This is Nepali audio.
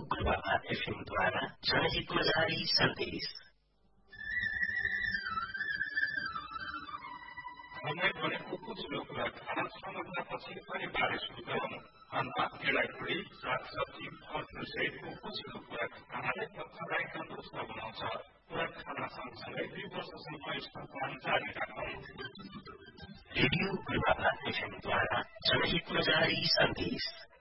पूर्वाभात एफएमद्वारा जनहितमा जारी सन्देश। हमलाई भनेको बुझ्नु कुरा खाना समझपछि परिवार सुरु गरौँ। अन्नमा केलाई सागसब्जी फलफुल सहितको बुझ्नु कुरा खानाले पक्कालाई तन्दुरुस्त बनाउँछ। कुरा खाना सँगसँगै 2 वर्षसम्म स्तनपान जारी राखौँ। रेडियो पूर्वाभात एफएमद्वारा जनहितमा जारी सन्देश।